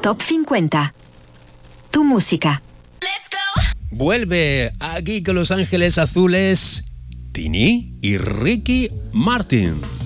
Top 50. Tu música. Vuelve aquí con Los Ángeles Azules, Tini y Ricky Martin.